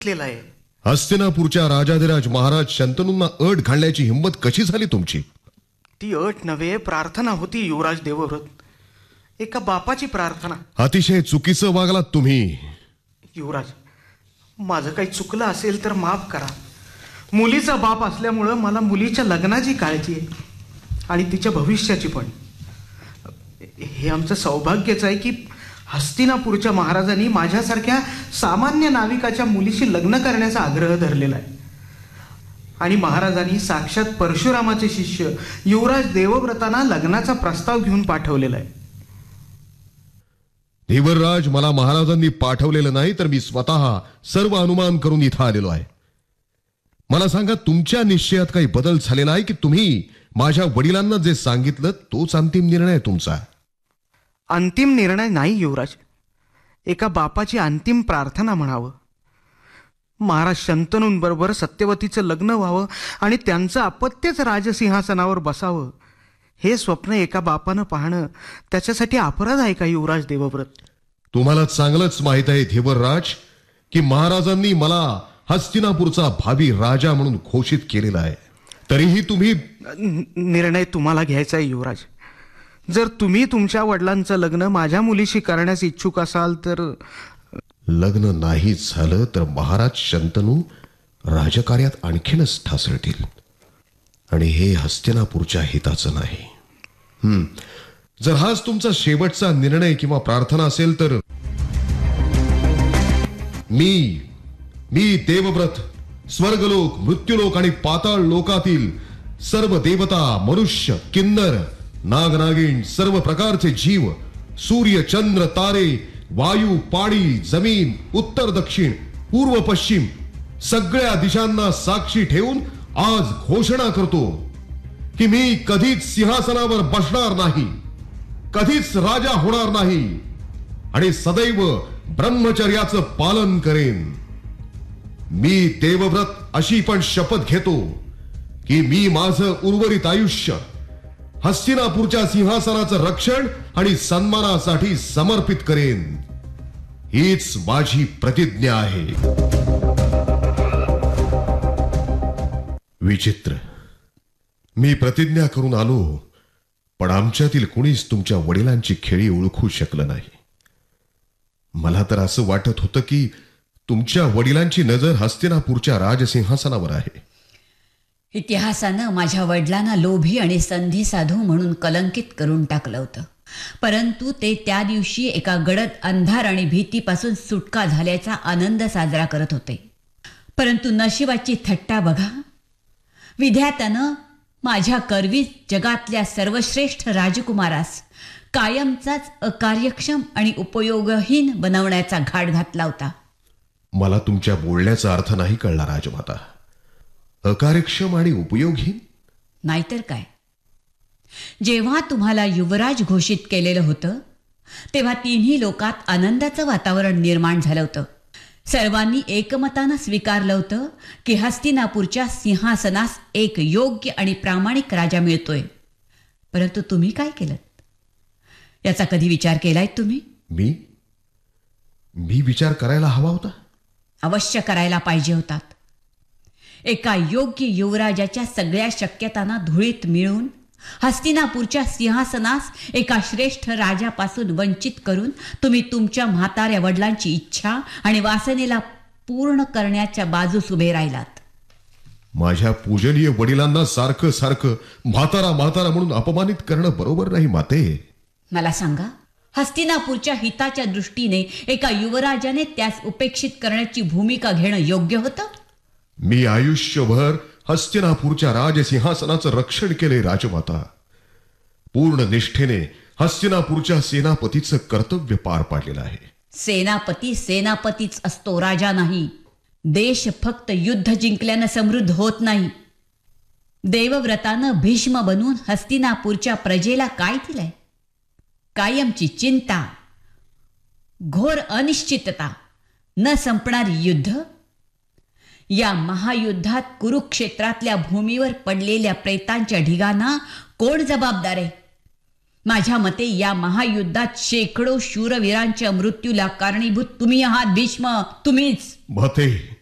लेला आहे. हस्तिनापूरच्या राजाधिराज महाराज शंतनूंना अट घालण्याची हिंमत कशी झाली तुमची? ती अट नव्हे, प्रार्थना होती युवराज देवव्रत. एका बापाची प्रार्थना. अतिशय चुकीचं वागलात तुम्ही. युवराज, माझं काही चुकलं असेल तर माफ करा. मुलीचा बाप असल्यामुळं मला मुलीच्या लग्नाची काळजी आहे आणि तिच्या भविष्याची पण. हे आमचं सौभाग्यच आहे की हस्तिनापूरच्या महाराजांनी माझ्यासारख्या सामान्य नाविकाच्या मुलीशी लग्न करण्याचा आग्रह धरलेला आहे. आणि महाराजांनी साक्षात परशुरामाचे शिष्य युवराज देवव्रतांना लग्नाचा प्रस्ताव घेऊन पाठवलेला आहे. धीवरराज, मला महाराजांनी पाठवलेलं नाही तर मी स्वतः सर्व अनुमान करून इथं आलेलो आहे. मला सांगा, तुमच्या निश्चयात काही बदल झालेला आहे की तुम्ही माझ्या वडिलांना जे सांगितलं तोच अंतिम निर्णय तुमचा? अंतिम निर्णय नाही युवराज, एका बापाची अंतिम प्रार्थना म्हणावं. महाराज शंतनूंबरोबर सत्यवतीचं लग्न व्हावं आणि त्यांचं अपत्यच राजसिंहासनावर बसावं, हे स्वप्न एका बापानं पाहणं त्याच्यासाठी अपराध आहे का युवराज देवव्रत? तुम्हाला चांगलंच माहित आहे धीवरराज की महाराजांनी मला हस्तिनापूरचा भावी राजा म्हणून घोषित केलेला आहे. तरीही तुम्ही... निर्णय तुम्हाला घ्यायचा आहे युवराज. जर तुम्ही तुमच्या वडिलांचं लग्न माझ्या मुलीशी करण्यास इच्छुक असाल तर... लग्न नाही झालं तर महाराज शंतनू राजकार्यात आणखीनच ठासळतील आणि हे हस्तिनापूरच्या हिताचं नाही. जर हाच तुमचा शेवटचा निर्णय किंवा प्रार्थना असेल तर मी देवव्रत स्वर्गलोक, मृत्यूलोक आणि पाताळ लोकातील सर्व देवता, मनुष्य, किन्नर, नागनागिण, सर्व प्रकारचे जीव, सूर्य, चंद्र, तारे, वायू, पाणी, जमीन, उत्तर दक्षिण, पूर्व पश्चिम सगळ्या दिशांना साक्षी ठेवून आज घोषणा करतो की मी कधीच सिंहासनावर बसणार नाही, कधीच राजा होणार नाही आणि सदैव ब्रह्मचर्याचं पालन करेन. मी देवव्रत अशी पण शपथ घेतो की मी माझं उर्वरित आयुष्य हस्तिनापूरच्या सिंहासनाचं रक्षण आणि सन्मानासाठी समर्पित करेन. हीच माझी प्रतिज्ञा आहे. विचित्र, मी प्रतिज्ञा करून आलो पण आमच्यातील कुणीच तुमच्या वडिलांची खेळी ओळखू शकलं नाही. मला तर असं वाटत होतं की तुमच्या वडिलांची नजर हस्तिनापूरच्या राजसिंहासनावर आहे. इतिहासानं माझ्या वडिलांना लोभी आणि संधी साधू म्हणून कलंकित करून टाकलं होतं. परंतु ते त्या दिवशी एका गडद अंधार आणि भीतीपासून सुटका झाल्याचा आनंद साजरा करत होते. परंतु नशिबाची थट्टा बघा, विधात्यानं माझ्या करवी जगातल्या सर्वश्रेष्ठ राजकुमारास कायमचाच अकार्यक्षम आणि उपयोगहीन बनवण्याचा घाट घातला होता. मला तुमच्या बोलण्याचा अर्थ नाही कळला राजमाता. अकार्यक्षम आणि उपयोगहीन? नाहीतर काय. जेव्हा तुम्हाला युवराज घोषित केलेलं होतं तेव्हा तिन्ही लोकात आनंदाचं वातावरण निर्माण झालं होतं. सर्वांनी एकमतानं स्वीकारलं होतं की हस्तिनापूरच्या सिंहासनास एक योग्य आणि प्रामाणिक राजा मिळतोय. परंतु तुम्ही काय केलं याचा कधी विचार केलाय तुम्ही? मी विचार करायला हवा होता. अवश्य करायला पाहिजे होतात. एका योग्य युवराजाच्या सगळ्या शक्यतांना धुळीत मिळून हस्तिनापूरच्या सिंहासनास एका श्रेष्ठ राजापासून वंचित करून तुम्ही तुमच्या म्हाताऱ्या वडिलांची इच्छा आणि वासनेला पूर्ण करण्याच्या बाजूस उभे राहिलात. माझ्या पूजनीय वडिलांना सारखं सारखं म्हातारा म्हातारा म्हणून अपमानित करणं बरोबर नाही माते. मला सांगा, हस्तिनापूरच्या हिताच्या दृष्टीने एका युवराजाने त्यास उपेक्षित करण्याची भूमिका घेणं योग्य होतं? मी आयुष्यभर हस्तिनापूरच्या राजसिंहासनाचं रक्षण केले राजमाता. पूर्ण निष्ठेने हस्तिनापूरच्या सेनापतीचं कर्तव्य पार पाडलेलं आहे. सेनापती सेनापतीच असतो, राजा नाही. देश फक्त युद्ध जिंकल्यानं समृद्ध होत नाही. देवव्रतानं भीष्म बनून हस्तिनापूरच्या प्रजेला काय दिलंय? कायमची चिंता, घोर अनिश्चितता, न संपणारी युद्ध. या महायुद्धात कुरुक्षेत्रातल्या भूमीवर पडलेल्या प्रेतांच्या ढिगांना कोण जबाबदार आहे? माझ्या मते या महायुद्धात शेकडो शूरवीरांच्या मृत्यूला कारणीभूत तुम्ही आहात भीष्म, तुम्हीच. मते